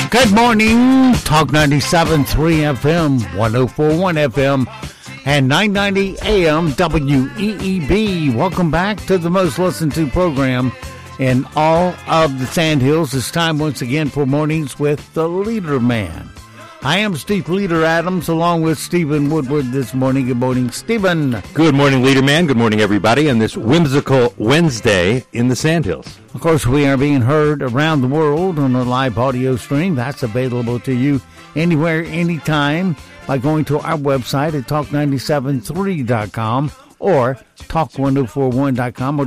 Good morning, Talk 97.3 FM, 104.1 FM, and 990 AM WEEB. Welcome back to the most listened to program in all of the Sandhills. It's time once again for Mornings with the Leader Man. I am Steve Leader Adams, along with Stephen Woodward this morning. Good morning, Stephen. Good morning, Leader Man. Good morning, everybody, on this whimsical Wednesday in the Sandhills. Of course, we are being heard around the world on a live audio stream. That's available to you anywhere, anytime, by going to our website at talk973.com or talk1041.com or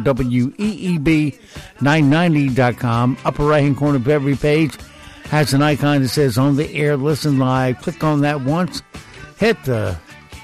WEEB990.com. Upper right-hand corner of every page has an icon that says on the air, listen live. Click on that once, hit the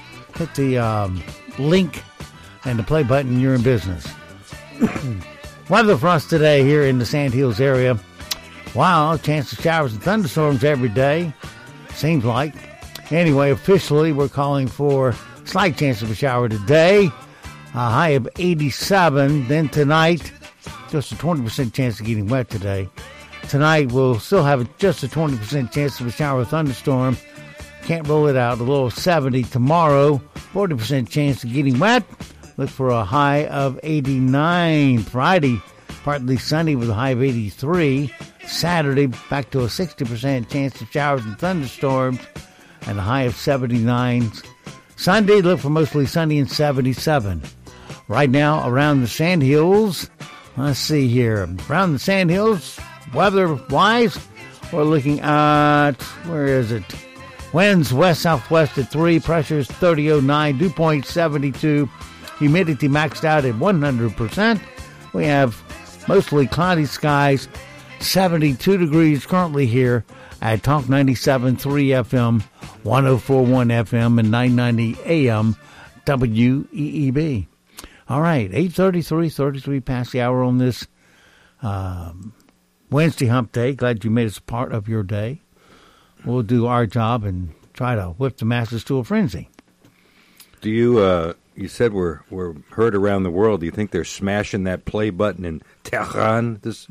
link and the play button. You're in business. Weather for us today here in the Sandhills area. Wow, chance of showers and thunderstorms every day. Seems like. Anyway, officially we're calling for slight chance of a shower today. A high of 87. Then tonight, just a 20% chance of getting wet today. Tonight, we'll still have just a 20% chance of a shower or thunderstorm. Can't rule it out. A low of 70 tomorrow. 40% chance of getting wet. Look for a high of 89. Friday, partly sunny with a high of 83. Saturday, back to a 60% chance of showers and thunderstorms and a high of 79. Sunday, look for mostly sunny and 77. Right now, around the Sandhills, let's see here. Around the Sandhills, weather-wise, we're looking at, where is it? Winds west-southwest at 3, pressures 3009, dew point 72, humidity maxed out at 100%. We have mostly cloudy skies, 72 degrees currently here at Talk 97.3 FM, 104.1 FM, and 990 AM WEEB. All right, 8:33 past the hour on this Wednesday hump day. Glad you made us a part of your day. We'll do our job and try to whip the masses to a frenzy. Do you, you said we're heard around the world. Do you think they're smashing that play button in Tehran this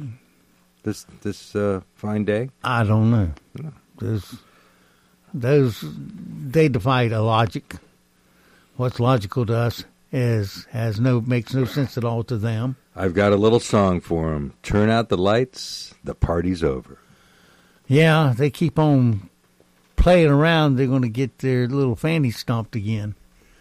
fine day? I don't know. No. They defy logic. What's logical to us makes no sense at all to them. I've got a little song for them. Turn out the lights, the party's over. Yeah, they keep on playing around. They're going to get their little fanny stomped again.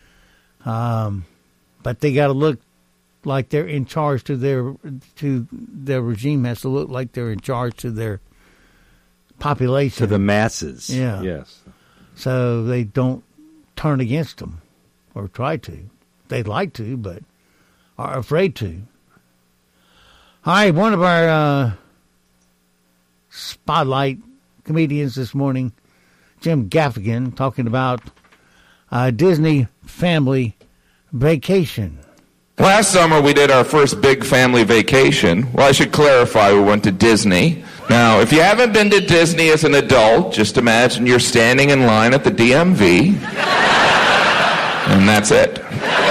But they got to look like they're in charge to their regime has to look like they're in charge to their population. To the masses. Yeah. Yes. So they don't turn against them or try to. They'd like to, but are afraid to. All right, one of our spotlight comedians this morning, Jim Gaffigan, talking about Disney family vacation. Last summer, we did our first big family vacation. Well, I should clarify, we went to Disney. Now, if you haven't been to Disney as an adult, just imagine you're standing in line at the DMV, and that's it.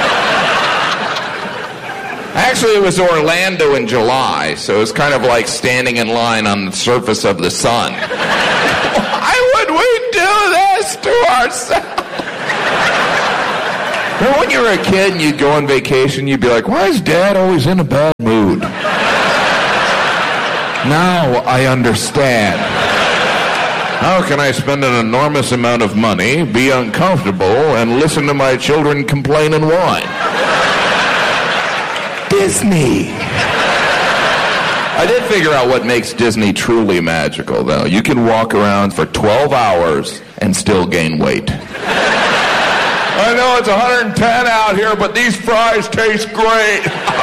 Actually, it was Orlando in July, so it was kind of like standing in line on the surface of the sun. Why would we do this to ourselves? Well, when you were a kid and you'd go on vacation, you'd be like, why is Dad always in a bad mood? Now I understand. How can I spend an enormous amount of money, be uncomfortable, and listen to my children complain and whine? Disney. I did figure out what makes Disney truly magical, though. You can walk around for 12 hours and still gain weight. I know it's 110 out here, but these fries taste great.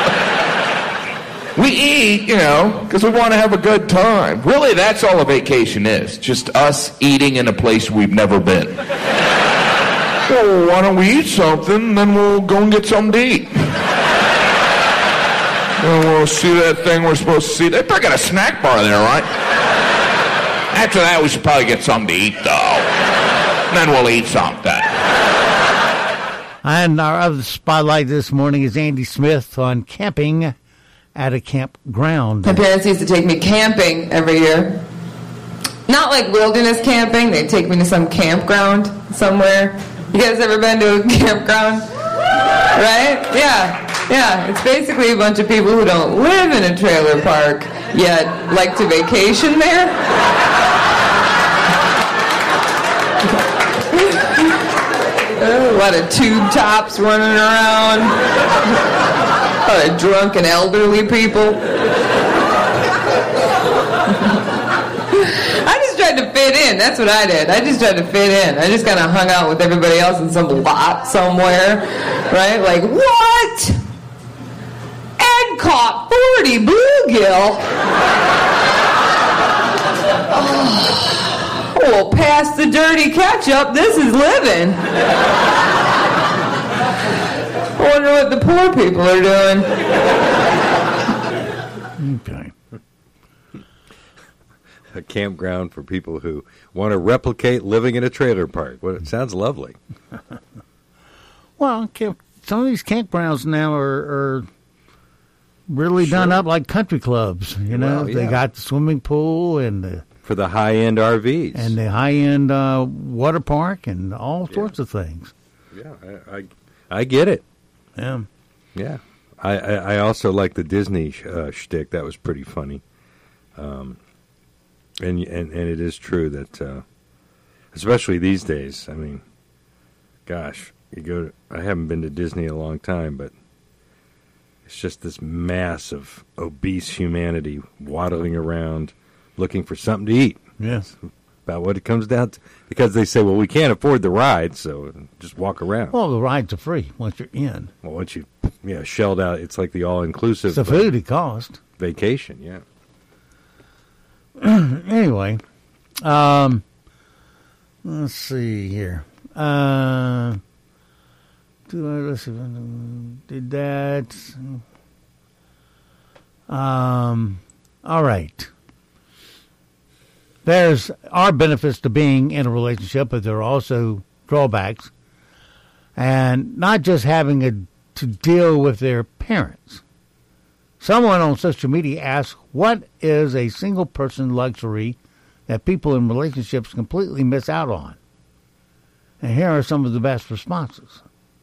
We eat, because we want to have a good time. Really, that's all a vacation is. Just us eating in a place we've never been. Well, why don't we eat something, then we'll go and get something to eat. And we'll see that thing we're supposed to see. They probably got a snack bar there, right? After that, we should probably get something to eat, though. And then we'll eat something. And our other spotlight this morning is Andy Smith on camping at a campground. My parents used to take me camping every year. Not like wilderness camping. They take me to some campground somewhere. You guys ever been to a campground? Right? Yeah. It's basically a bunch of people who don't live in a trailer park, yet like to vacation there. A lot of tube tops running around. A lot of drunk and elderly people. I just tried to fit in. That's what I did. I just tried to fit in. I just kind of hung out with everybody else in some lot somewhere. Right? Like, what? Ed caught 40 bluegill. Oh, pass the dirty ketchup. This is living. I wonder what the poor people are doing. Okay. A campground for people who want to replicate living in a trailer park. Well, it sounds lovely. Well, some of these campgrounds now are really done up like country clubs. You know, Well, yeah. They got the swimming pool and For the high-end RVs. the high-end water park and all sorts of things. Yeah, I get it. Yeah. Yeah. I also like the Disney shtick. That was pretty funny. And it is true that, especially these days, I mean, gosh, I haven't been to Disney in a long time, but it's just this mass of obese humanity waddling around looking for something to eat. Yes. About what it comes down to. Because they say, well, we can't afford the ride, so just walk around. Well, the rides are free once you're in. Well, once you shelled out, it's like the all-inclusive It's the food it costs. vacation, yeah. Anyway, let's see here. Did that. All right. There's are benefits to being in a relationship, but there are also drawbacks. And not just having to deal with their parents. Someone on social media asked, what is a single person luxury that people in relationships completely miss out on? And here are some of the best responses.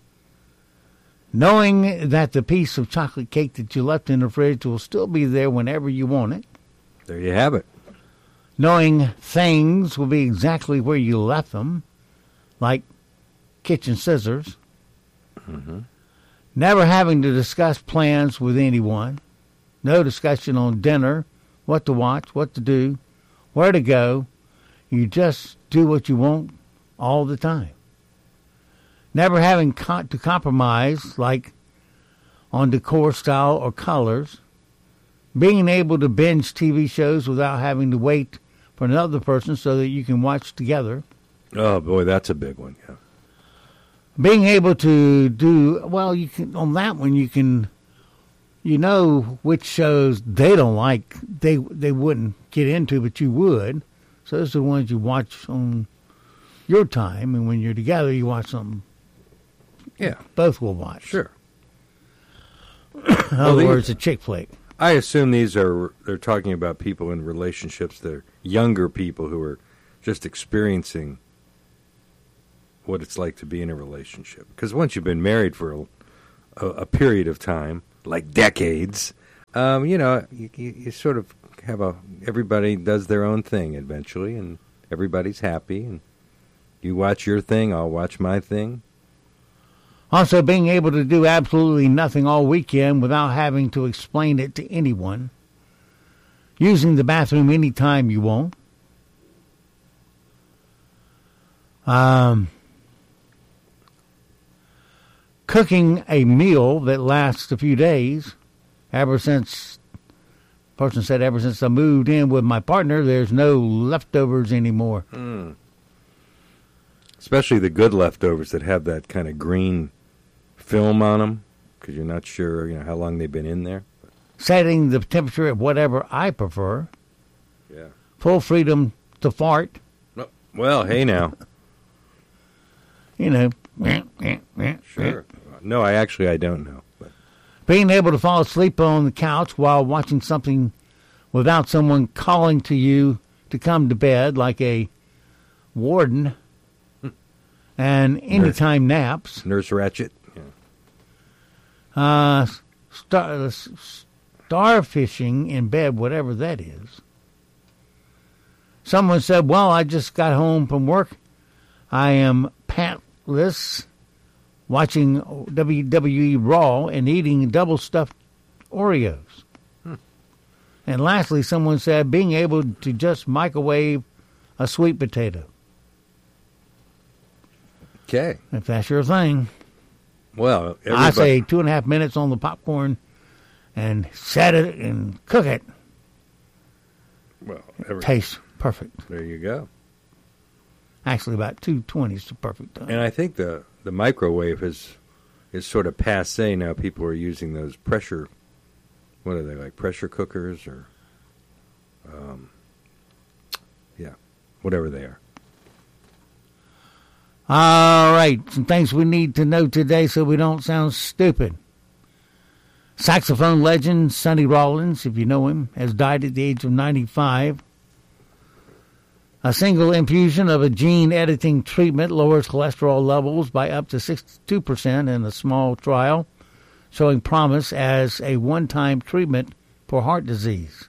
Knowing that the piece of chocolate cake that you left in the fridge will still be there whenever you want it. There you have it. Knowing things will be exactly where you left them, like kitchen scissors. Mm-hmm. Never having to discuss plans with anyone. No discussion on dinner, what to watch, what to do, where to go. You just do what you want all the time. Never having to compromise, like on decor, style, or colors. Being able to binge TV shows without having to wait for another person so that you can watch together. Oh, boy, that's a big one, yeah. Being able to do, well, you can on that one, you can, you know which shows they don't like, they wouldn't get into, but you would. So those are the ones you watch on your time, and when you're together, you watch something. Yeah. Both will watch. Sure. In other words, a chick flick. I assume they're talking about people in relationships, they're younger people who are just experiencing what it's like to be in a relationship. Because once you've been married for a period of time, like decades, you sort of have everybody does their own thing eventually, and everybody's happy, and you watch your thing, I'll watch my thing. Also, being able to do absolutely nothing all weekend without having to explain it to anyone. Using the bathroom anytime you want. Cooking a meal that lasts a few days. Ever since I moved in with my partner, there's no leftovers anymore. Mm. Especially the good leftovers that have that kind of green film on them, because you're not sure, how long they've been in there. Setting the temperature at whatever I prefer. Yeah. Full freedom to fart. Well, hey now. Sure. No, I don't know. But. Being able to fall asleep on the couch while watching something without someone calling to you to come to bed like a warden and anytime naps. Nurse Ratched. Yeah. Starfishing in bed, whatever that is. Someone said, well, I just got home from work. I am pantless, watching WWE Raw and eating double-stuffed Oreos. And lastly, someone said, being able to just microwave a sweet potato. Okay. If that's your thing. Well, I say 2.5 minutes on the popcorn and set it and cook it. Well, tastes perfect. There you go. Actually, about 220 is the perfect time. And I think the microwave is sort of passé now. People are using those pressure. What are they, like pressure cookers or, whatever they are. All right, some things we need to know today so we don't sound stupid. Saxophone legend Sonny Rollins, if you know him, has died at the age of 95. A single infusion of a gene editing treatment lowers cholesterol levels by up to 62% in a small trial, showing promise as a one-time treatment for heart disease.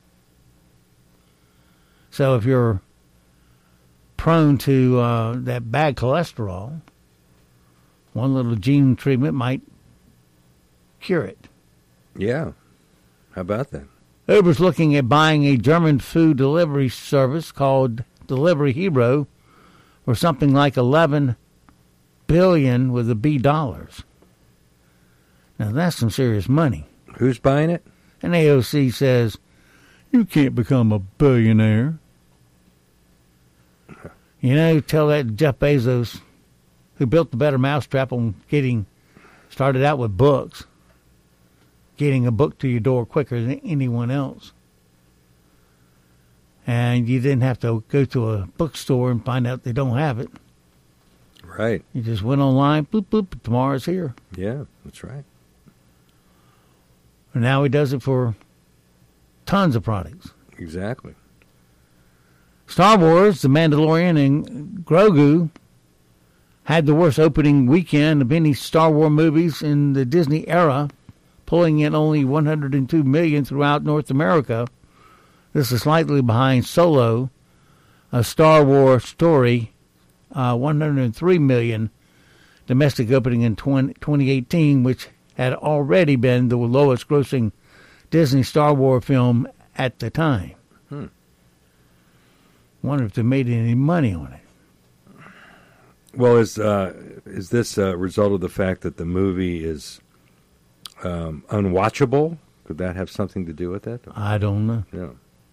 So if you're prone to that bad cholesterol, one little gene treatment might cure it. Yeah. How about that? Uber's looking at buying a German food delivery service called Delivery Hero for something like $11 billion with a B dollars. Now that's some serious money. Who's buying it? And AOC says, you can't become a billionaire. You know, tell that to Jeff Bezos, who built the better mousetrap on started out with books, getting a book to your door quicker than anyone else. And you didn't have to go to a bookstore and find out they don't have it. Right. You just went online, boop, boop, tomorrow's here. Yeah, that's right. And now he does it for tons of products. Exactly. Star Wars, The Mandalorian, and Grogu had the worst opening weekend of any Star Wars movies in the Disney era, pulling in only $102 million throughout North America. This is slightly behind Solo, a Star Wars story, $103 million domestic opening in 2018, which had already been the lowest grossing Disney Star Wars film at the time. Wonder if they made any money on it. Well, is this a result of the fact that the movie is unwatchable? Could that have something to do with that? I don't know. Yeah.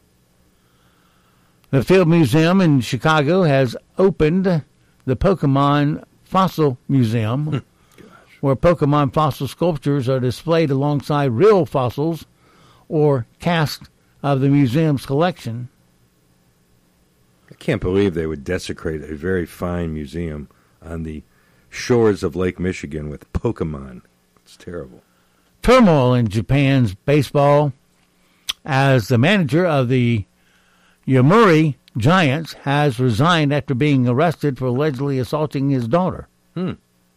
The Field Museum in Chicago has opened the Pokemon Fossil Museum, where Pokemon fossil sculptures are displayed alongside real fossils or casts of the museum's collection. I can't believe they would desecrate a very fine museum on the shores of Lake Michigan with Pokemon. It's terrible. Turmoil in Japan's baseball as the manager of the Yomiuri Giants has resigned after being arrested for allegedly assaulting his daughter. The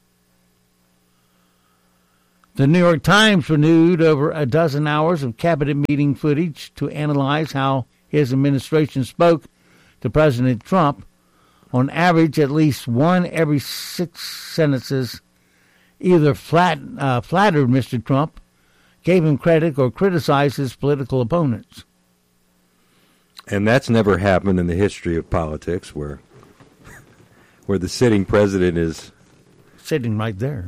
New York Times renewed over a dozen hours of cabinet meeting footage to analyze how his administration spoke to President Trump. On average, at least one every 6 sentences either flattered Mr. Trump, gave him credit, or criticized his political opponents. And that's never happened in the history of politics, where the sitting president is sitting right there,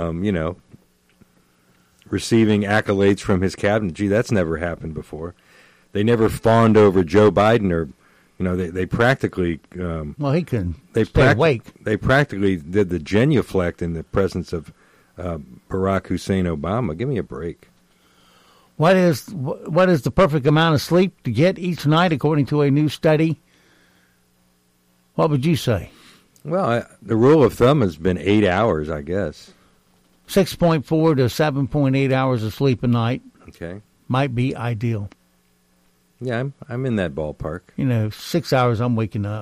receiving accolades from his cabinet. Gee, that's never happened before. They never fawned over Joe Biden, or they practically. Well, he couldn't stay awake. They practically did the genuflect in the presence of Barack Hussein Obama. Give me a break. What is the perfect amount of sleep to get each night, according to a new study? What would you say? Well, the rule of thumb has been 8 hours, I guess. 6.4 to 7.8 hours of sleep a night. Okay. Might be ideal. Yeah, I'm in that ballpark. 6 hours I'm waking up.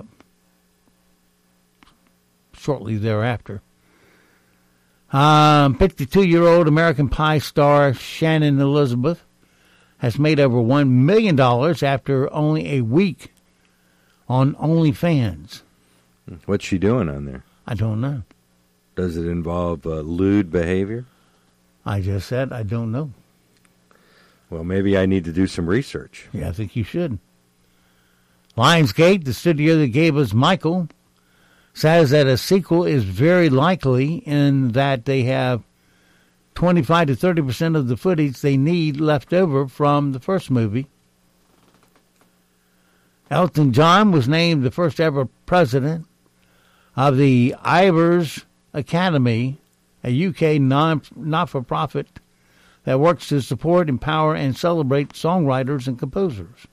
Shortly thereafter. 52-year-old American Pie star Shannon Elizabeth has made over $1 million after only a week on OnlyFans. What's she doing on there? I don't know. Does it involve lewd behavior? I just said I don't know. Well, maybe I need to do some research. Yeah, I think you should. Lionsgate, the studio that gave us Michael, says that a sequel is very likely in that they have 25 to 30% of the footage they need left over from the first movie. Elton John was named the first ever president of the Ivors Academy, a UK not-for-profit that works to support, empower, and celebrate songwriters and composers.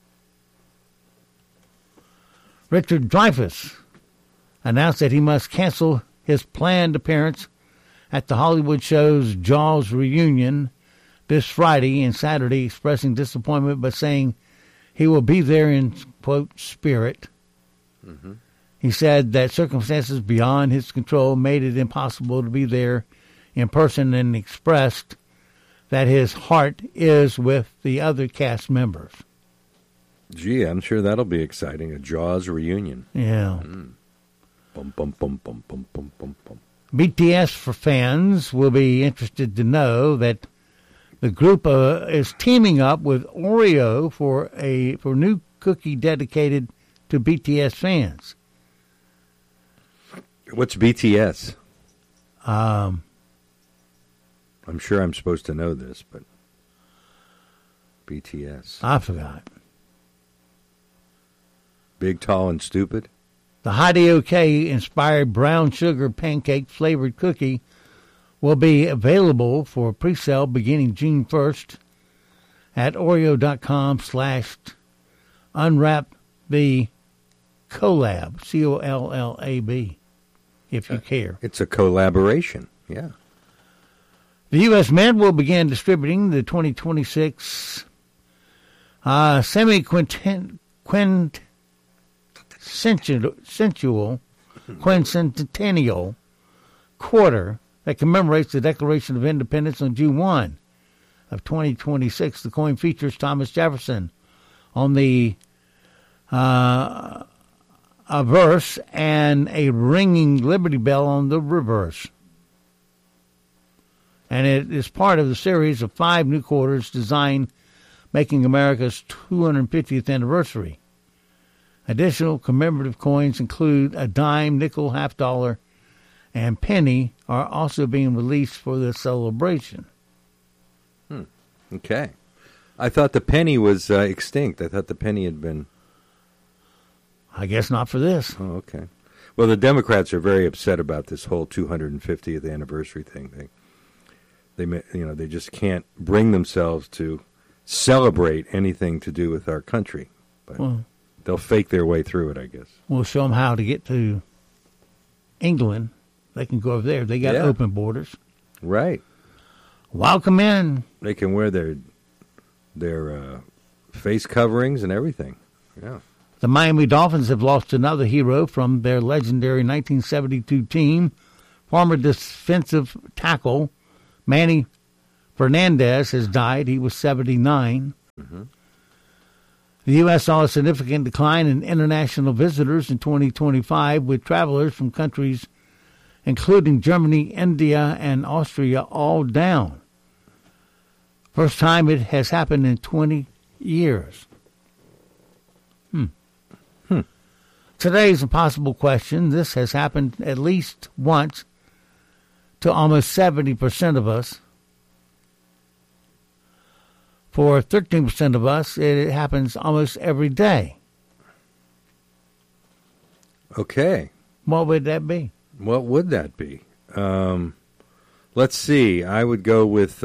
Richard Dreyfuss announced that he must cancel his planned appearance at the Hollywood show's Jaws reunion this Friday and Saturday, expressing disappointment but saying he will be there in, quote, spirit. Mm-hmm. He said that circumstances beyond his control made it impossible to be there in person and expressed that his heart is with the other cast members. Gee, I'm sure that'll be exciting, a Jaws reunion. Yeah. Bum, bum, bum, bum, bum, bum, bum, bum. BTS for fans will be interested to know that the group is teaming up with Oreo for a new cookie dedicated to BTS fans. What's BTS? Um, I'm sure I'm supposed to know this, but BTS. I forgot. Big, tall, and stupid? The Hide-OK-inspired brown sugar pancake-flavored cookie will be available for pre-sale beginning June 1st at Oreo.com/unwrap the collab, COLLAB, if you care. It's a collaboration, yeah. The U.S. Mint will begin distributing the 2026 quincentennial quarter that commemorates the Declaration of Independence on June 1 of 2026. The coin features Thomas Jefferson on the verse and a ringing Liberty Bell on the reverse. And it is part of the series of 5 new quarters designed making America's 250th anniversary. Additional commemorative coins include a dime, nickel, half dollar, and penny are also being released for the celebration. Okay. I thought the penny was extinct. I thought the penny had been... I guess not for this. Oh, okay. Well, the Democrats are very upset about this whole 250th anniversary thing. They just can't bring themselves to celebrate anything to do with our country. But they'll fake their way through it, I guess. We'll show them how to get to England. They can go over there. They got open borders. Right. Welcome in. They can wear their face coverings and everything. Yeah. The Miami Dolphins have lost another hero from their legendary 1972 team. Former defensive tackle Manny Fernandez has died. He was 79. Mm-hmm. The U.S. saw a significant decline in international visitors in 2025, with travelers from countries including Germany, India, and Austria all down. First time it has happened in 20 years. Today's impossible question. This has happened at least once to almost 70% of us. For 13% of us, it happens almost every day. Okay. What would that be? What would that be? Let's see. I would go with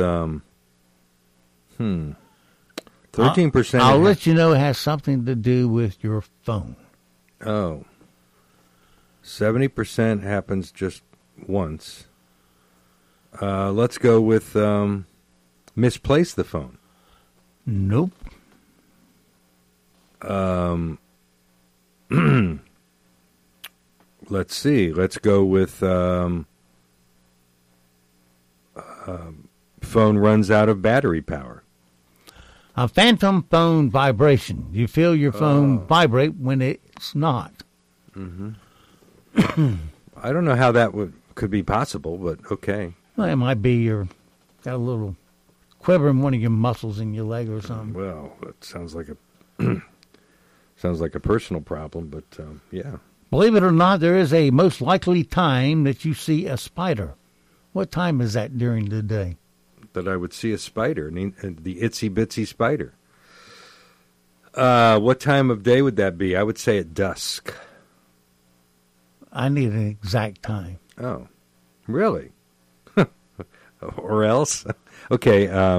13%. I'll let you know it has something to do with your phone. Oh. 70% happens just once. Let's go with, misplace the phone. Nope. Let's see. Let's go with phone runs out of battery power. A phantom phone vibration. You feel your phone vibrate when it's not. Mm-hmm. I don't know how that could be possible, but okay. Well, it might be you're got a little quiver in one of your muscles in your leg or something. Well, that sounds like a sounds like a personal problem, but yeah. Believe it or not, there is a most likely time that you see a spider. What time is that during the day? That I would see a spider, the itsy bitsy spider. What time of day would that be? I would say at dusk. I need an exact time. Oh, really? Or else? Okay,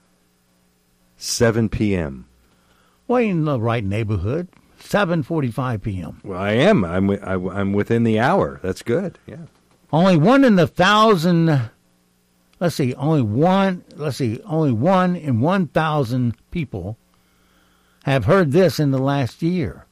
7 p.m. Well, you're in the right neighborhood. 7:45 p.m. Well, I am. I'm within the hour. That's good. Yeah. Only one in 1,000. Let's see. Only one in 1,000 people have heard this in the last year.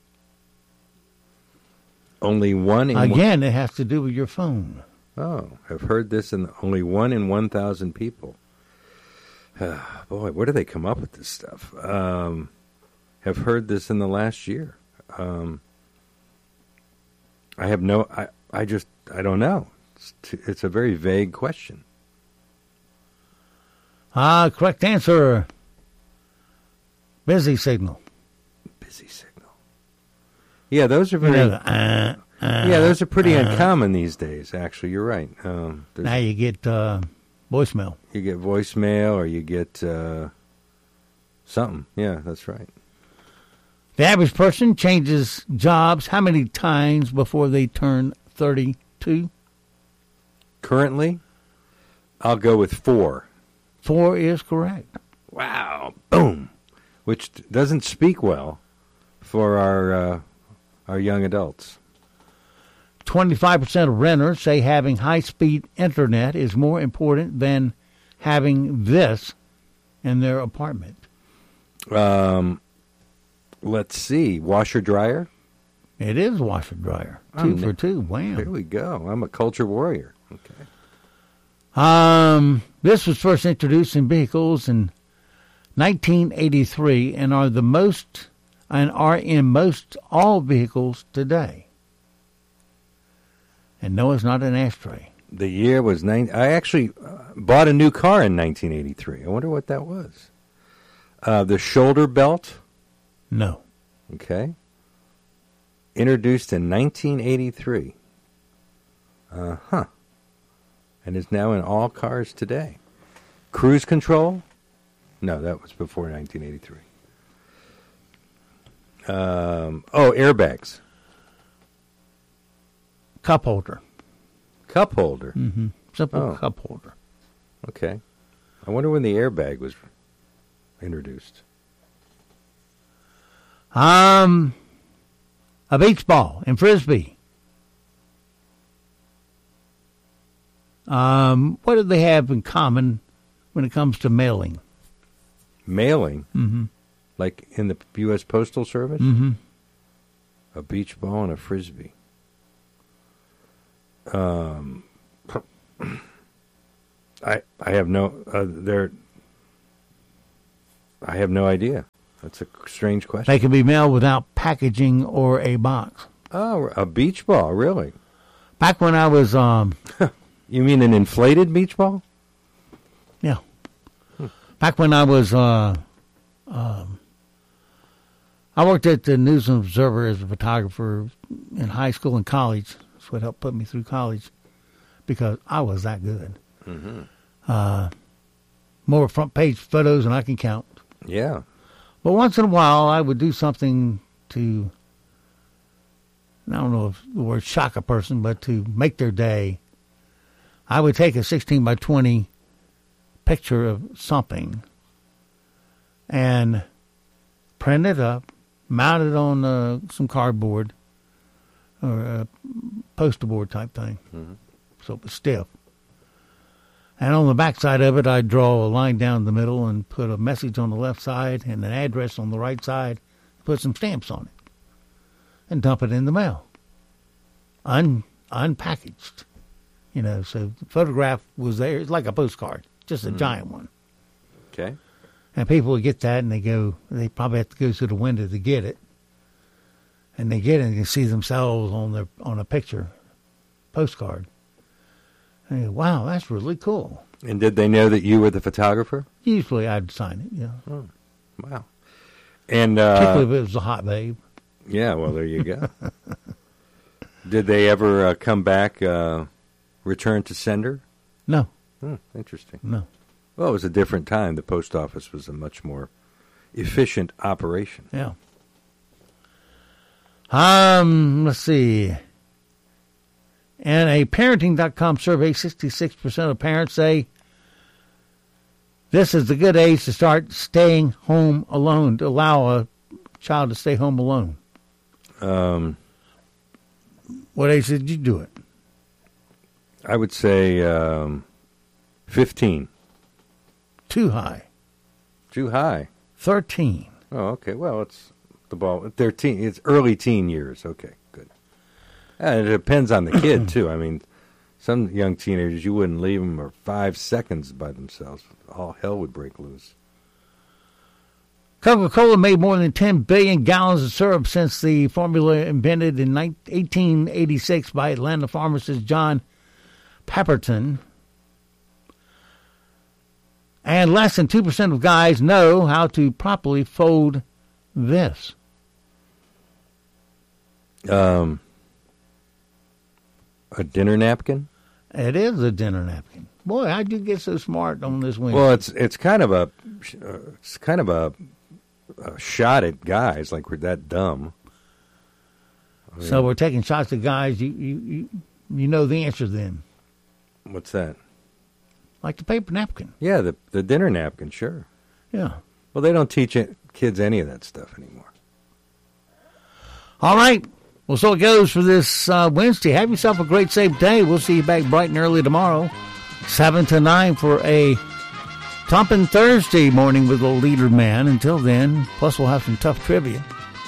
Only one in Again, it has to do with your phone. Oh, I've heard this in only 1 in 1,000 people. Boy, where do they come up with this stuff? Have heard this in the last year. I have no. I don't know. It's a very vague question. Correct answer. Busy signal. Busy signal. Yeah, those are very. Yeah, those are pretty uncommon these days. Actually, you're right. Now you get voicemail. You get voicemail, or you get something. Yeah, that's right. The average person changes jobs how many times before they turn 32? Currently, I'll go with 4. 4 is correct. Wow. Boom. Which doesn't speak well for our young adults. 25% of renters say having high-speed internet is more important than having this in their apartment. Let's see. Washer dryer? It is washer dryer. 2 for 2. Wow. Here we go. I'm a culture warrior. Okay. This was first introduced in vehicles in 1983 and are in most all vehicles today. And no, it's not an ashtray. The year was I actually bought a new car in 1983. I wonder what that was. The shoulder belt. No. Okay. Introduced in 1983. And is now in all cars today. Cruise control? No, that was before 1983. Airbags. Cup holder. Cup holder? Mm-hmm. Simple cup holder. Okay. I wonder when the airbag was introduced. A beach ball and frisbee. What do they have in common when it comes to mailing? Mailing? Mm-hmm. Like in the U.S. Postal Service? Mm-hmm. A beach ball and a frisbee. I have no I have no idea. That's a strange question. They can be mailed without packaging or a box. Oh, a beach ball, really? Back when I was You mean an inflated beach ball? Yeah. Back when I was I worked at the News and Observer as a photographer in high school and college. That's what helped put me through college because I was that good. Mm-hmm. More front page photos than I can count. Yeah. But once in a while, I would do something to, I don't know if the word shock a person, but to make their day. I would take a 16 by 20 picture of something and print it up, mount it on some cardboard or a poster board type thing, so it was stiff. And on the back side of it, I'd draw a line down the middle and put a message on the left side and an address on the right side put some stamps on it, and dump it in the mail. Unpackaged. You know, so the photograph was there. It's like a postcard, just a giant one. Okay. And people would get that, and they probably have to go to the window to get it. And they get it and you see themselves on a picture, postcard. And you go, wow, that's really cool. And did they know that you were the photographer? Usually I'd sign it, yeah. Oh, wow. And particularly if it was a hot babe. Yeah, well, there you go. Did they ever come back, return to sender? No. Interesting. No. Well, it was a different time. The post office was a much more efficient operation. Yeah. Let's see. In a parenting.com survey, 66% of parents say this is the good age to start staying home alone, to allow a child to stay home alone. What age did you do it? I would say 15. Too high. Too high. 13. Oh, okay. Well, it's the ball. 13. It's early teen years. Okay, good. And it depends on the kid, too. I mean, some young teenagers, you wouldn't leave them for 5 seconds by themselves. All hell would break loose. Coca-Cola made more than 10 billion gallons of syrup since the formula invented in 1886 by Atlanta pharmacist John Pemberton. And less than 2% of guys know how to properly fold this. A dinner napkin? It is a dinner napkin. Boy, how'd you get so smart on this wing? Well, it's kind of a shot at guys, like we're that dumb. I mean, so we're taking shots at guys. You know the answer then. What's that? Like the paper napkin. Yeah, the dinner napkin, sure. Yeah. Well, they don't teach kids any of that stuff anymore. All right. Well, so it goes for this Wednesday. Have yourself a great, safe day. We'll see you back bright and early tomorrow, 7 to 9 for a Thumping Thursday morning with the Leader Man. Until then, plus we'll have some tough trivia.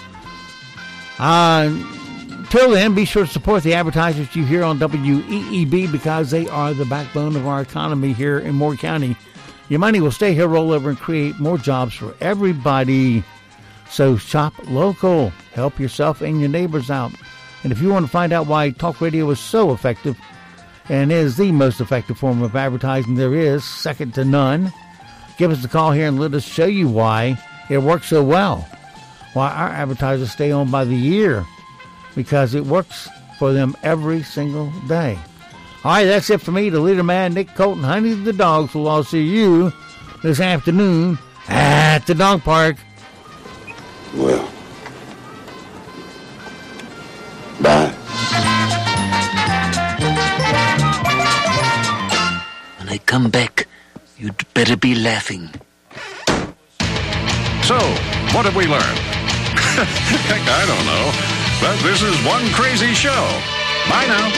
Till then, be sure to support the advertisers you hear on WEEB because they are the backbone of our economy here in Moore County. Your money will stay here, roll over, and create more jobs for everybody. So shop local. Help yourself and your neighbors out. And if you want to find out why talk radio is so effective and is the most effective form of advertising there is, second to none, give us a call here and let us show you why it works so well. Why our advertisers stay on by the year. Because it works for them every single day. All right, that's it for me, the Leader Man, Nick Colton, Honey the Dogs. We'll all see you this afternoon at the dog park. Well, bye. When I come back, you'd better be laughing. So, what have we learned? Heck, I don't know. But this is one crazy show. Bye now.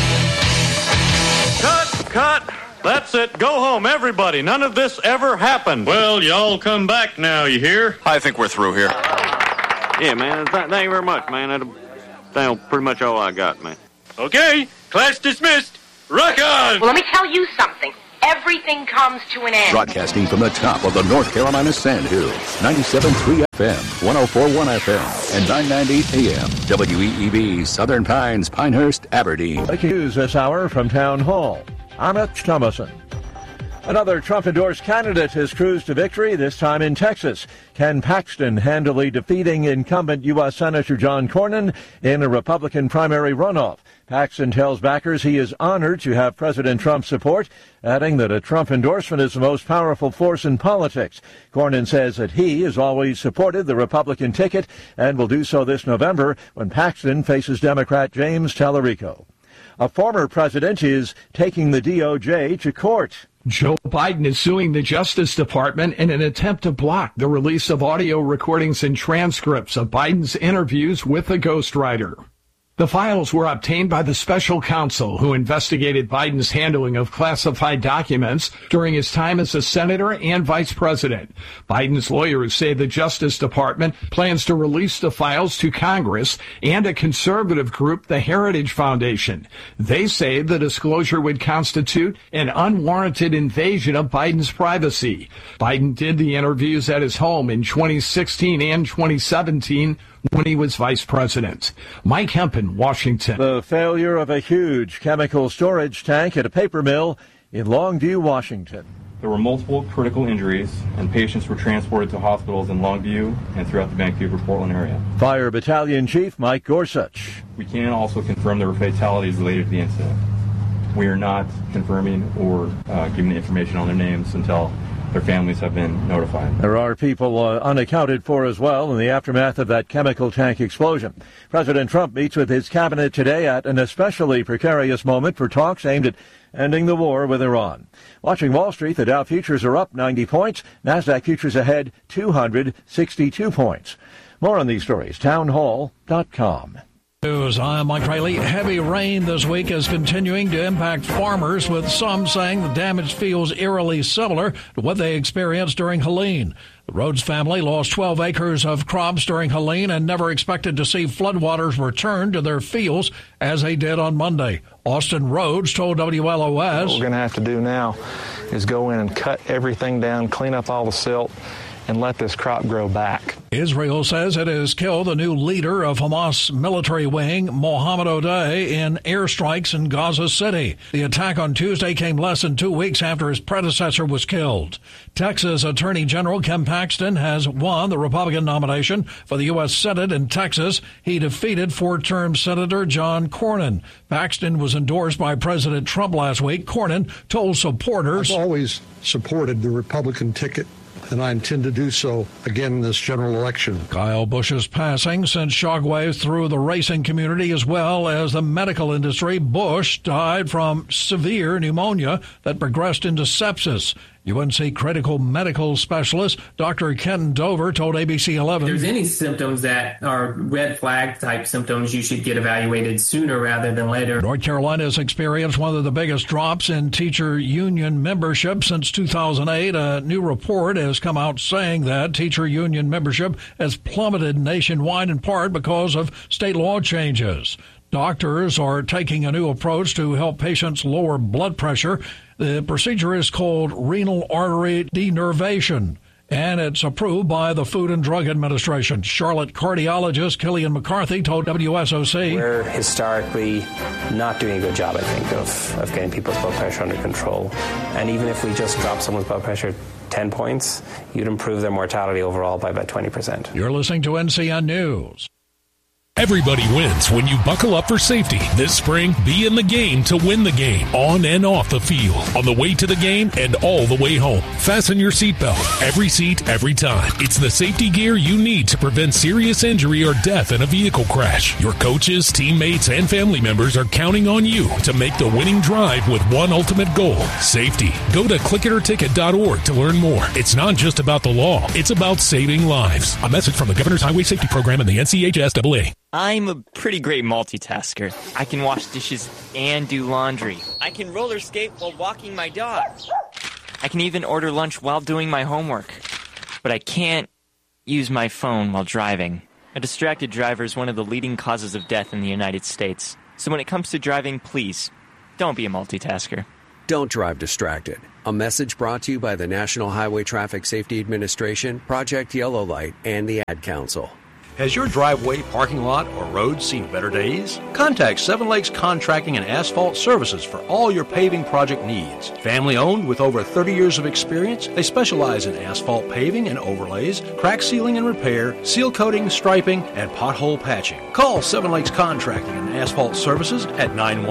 Cut! That's it. Go home, everybody. None of this ever happened. Well, y'all come back now, you hear? I think we're through here. Yeah, man. Thank you very much, man. That's pretty much all I got, man. Okay, class dismissed. Rock on! Well, let me tell you something. Everything comes to an end. Broadcasting from the top of the North Carolina Sandhills, 97.3 FM, 104.1 FM, and 990 AM. WEEB, Southern Pines, Pinehurst, Aberdeen. Breaking news this hour from Town Hall. I'm Mitch Thomason. Another Trump-endorsed candidate has cruised to victory, this time in Texas. Ken Paxton handily defeating incumbent U.S. Senator John Cornyn in a Republican primary runoff. Paxton tells backers he is honored to have President Trump's support, adding that a Trump endorsement is the most powerful force in politics. Cornyn says that he has always supported the Republican ticket and will do so this November when Paxton faces Democrat James Tallarico. A former president is taking the DOJ to court. Joe Biden is suing the Justice Department in an attempt to block the release of audio recordings and transcripts of Biden's interviews with a ghostwriter. The files were obtained by the special counsel who investigated Biden's handling of classified documents during his time as a senator and vice president. Biden's lawyers say the Justice Department plans to release the files to Congress and a conservative group, the Heritage Foundation. They say the disclosure would constitute an unwarranted invasion of Biden's privacy. Biden did the interviews at his home in 2016 and 2017 when he was vice president. Mike Hempen, Washington. The failure of a huge chemical storage tank at a paper mill in Longview, Washington. There were multiple critical injuries, and patients were transported to hospitals in Longview and throughout the Vancouver-Portland area. Fire Battalion Chief Mike Gorsuch. We can also confirm there were fatalities related to the incident. We are not confirming or giving the information on their names until their families have been notified. There are people unaccounted for as well in the aftermath of that chemical tank explosion. President Trump meets with his cabinet today at an especially precarious moment for talks aimed at ending the war with Iran. Watching Wall Street, the Dow futures are up 90 points. NASDAQ futures ahead 262 points. More on these stories, townhall.com. News. I'm Mike Riley. Heavy rain this week is continuing to impact farmers, with some saying the damage feels eerily similar to what they experienced during Helene. The Rhodes family lost 12 acres of crops during Helene and never expected to see floodwaters return to their fields as they did on Monday. Austin Rhodes told WLOS. What we're going to have to do now is go in and cut everything down, clean up all the silt, and let this crop grow back. Israel says it has killed the new leader of Hamas military wing, Mohammed Odeh, in airstrikes in Gaza City. The attack on Tuesday came less than 2 weeks after his predecessor was killed. Texas Attorney General Ken Paxton has won the Republican nomination for the U.S. Senate in Texas. He defeated four-term Senator John Cornyn. Paxton was endorsed by President Trump last week. Cornyn told supporters, I've always supported the Republican ticket, and I intend to do so again in this general election. Kyle Busch's passing sent shockwaves through the racing community as well as the medical industry. Busch died from severe pneumonia that progressed into sepsis. UNC critical medical specialist Dr. Kenton Dover told ABC 11. If there's any symptoms that are red flag type symptoms, you should get evaluated sooner rather than later. North Carolina has experienced one of the biggest drops in teacher union membership since 2008. A new report has come out saying that teacher union membership has plummeted nationwide in part because of state law changes. Doctors are taking a new approach to help patients lower blood pressure. The procedure is called renal artery denervation, and it's approved by the Food and Drug Administration. Charlotte cardiologist Killian McCarthy told WSOC. We're historically not doing a good job, I think, of getting people's blood pressure under control. And even if we just drop someone's blood pressure 10 points, you'd improve their mortality overall by about 20%. You're listening to NCN News. Everybody wins when you buckle up for safety. This spring, be in the game to win the game, on and off the field, on the way to the game and all the way home. Fasten your seatbelt. Every seat, every time. It's the safety gear you need to prevent serious injury or death in a vehicle crash. Your coaches, teammates, and family members are counting on you to make the winning drive with one ultimate goal: safety. Go to clickitorticket.org to learn more. It's not just about the law. It's about saving lives. A message from the Governor's Highway Safety Program and the NCHSAA. I'm a pretty great multitasker. I can wash dishes and do laundry. I can roller skate while walking my dog. I can even order lunch while doing my homework. But I can't use my phone while driving. A distracted driver is one of the leading causes of death in the United States. So when it comes to driving, please, don't be a multitasker. Don't drive distracted. A message brought to you by the National Highway Traffic Safety Administration, Project Yellow Light, and the Ad Council. Has your driveway, parking lot, or road seen better days? Contact Seven Lakes Contracting and Asphalt Services for all your paving project needs. Family owned with over 30 years of experience, they specialize in asphalt paving and overlays, crack sealing and repair, seal coating, striping, and pothole patching. Call Seven Lakes Contracting and Asphalt Services at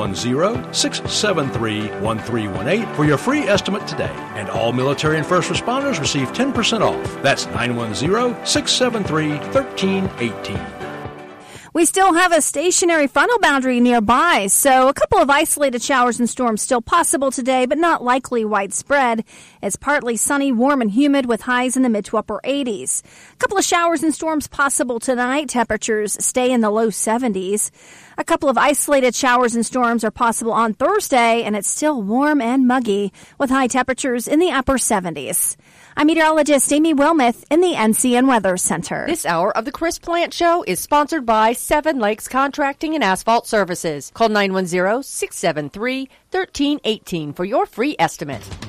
910-673-1318 for your free estimate today. And all military and first responders receive 10% off. That's 910-673-1318. We still have a stationary frontal boundary nearby, so a couple of isolated showers and storms still possible today, but not likely widespread. It's partly sunny, warm, and humid with highs in the mid to upper 80s. A couple of showers and storms possible tonight. Temperatures stay in the low 70s. A couple of isolated showers and storms are possible on Thursday, and it's still warm and muggy with high temperatures in the upper 70s. I'm meteorologist Amy Wilmoth in the NCN Weather Center. This hour of the Chris Plant Show is sponsored by Seven Lakes Contracting and Asphalt Services. Call 910-673-1318 for your free estimate.